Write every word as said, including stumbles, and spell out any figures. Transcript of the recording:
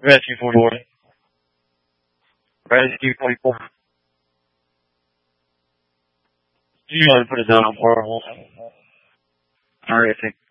Rescue forty-four. Rescue forty-four. You want to put it down on portable. Alright, I think.